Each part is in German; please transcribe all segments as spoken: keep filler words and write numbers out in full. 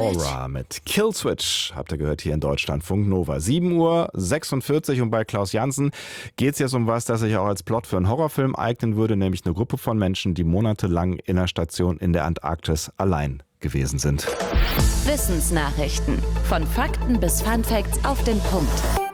Aura mit Killswitch habt ihr gehört hier in Deutschlandfunk Nova. sieben Uhr sechsundvierzig und bei Klaus Jansen geht es jetzt um was, das sich auch als Plot für einen Horrorfilm eignen würde, nämlich eine Gruppe von Menschen, die monatelang in einer Station in der Antarktis allein gewesen sind. Wissensnachrichten. Von Fakten bis Funfacts auf den Punkt.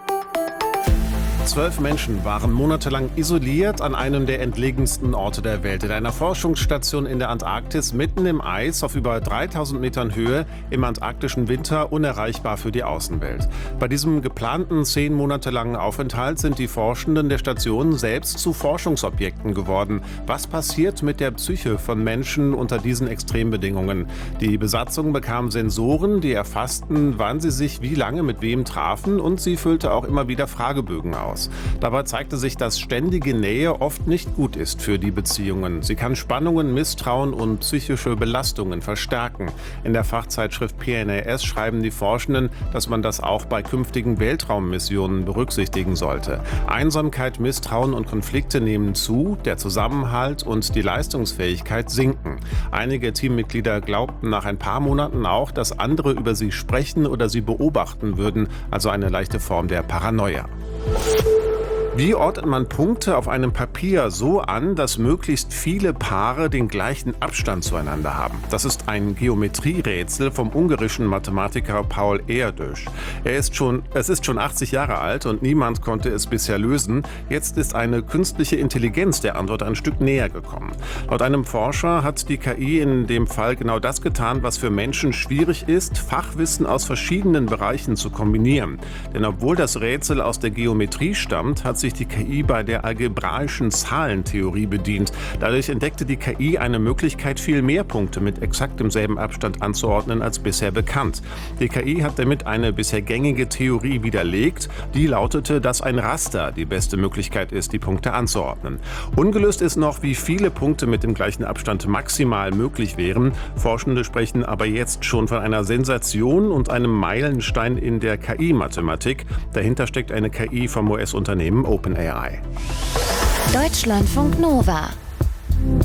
Zwölf Menschen waren monatelang isoliert an einem der entlegensten Orte der Welt. In einer Forschungsstation in der Antarktis, mitten im Eis, auf über dreitausend Metern Höhe, im antarktischen Winter, unerreichbar für die Außenwelt. Bei diesem geplanten zehn Monate langen Aufenthalt sind die Forschenden der Station selbst zu Forschungsobjekten geworden. Was passiert mit der Psyche von Menschen unter diesen Extrembedingungen? Die Besatzung bekam Sensoren, die erfassten, wann sie sich wie lange mit wem trafen, und sie füllte auch immer wieder Fragebögen aus. Dabei zeigte sich, dass ständige Nähe oft nicht gut ist für die Beziehungen. Sie kann Spannungen, Misstrauen und psychische Belastungen verstärken. In der Fachzeitschrift P N A S schreiben die Forschenden, dass man das auch bei künftigen Weltraummissionen berücksichtigen sollte. Einsamkeit, Misstrauen und Konflikte nehmen zu, der Zusammenhalt und die Leistungsfähigkeit sinken. Einige Teammitglieder glaubten nach ein paar Monaten auch, dass andere über sie sprechen oder sie beobachten würden, also eine leichte Form der Paranoia. Wie ordnet man Punkte auf einem Papier so an, dass möglichst viele Paare den gleichen Abstand zueinander haben? Das ist ein Geometrierätsel vom ungarischen Mathematiker Paul Erdős. Er ist schon, es ist schon achtzig Jahre alt und niemand konnte es bisher lösen. Jetzt ist eine künstliche Intelligenz der Antwort ein Stück näher gekommen. Laut einem Forscher hat die K I in dem Fall genau das getan, was für Menschen schwierig ist, Fachwissen aus verschiedenen Bereichen zu kombinieren. Denn obwohl das Rätsel aus der Geometrie stammt, hat sich die K I bei der algebraischen Zahlentheorie bedient. Dadurch entdeckte die K I eine Möglichkeit, viel mehr Punkte mit exakt demselben Abstand anzuordnen als bisher bekannt. Die K I hat damit eine bisher gängige Theorie widerlegt. Die lautete, dass ein Raster die beste Möglichkeit ist, die Punkte anzuordnen. Ungelöst ist noch, wie viele Punkte mit dem gleichen Abstand maximal möglich wären. Forschende sprechen aber jetzt schon von einer Sensation und einem Meilenstein in der K I-Mathematik. Dahinter steckt eine K I vom U S-Unternehmen OpenAI. Deutschlandfunk Nova.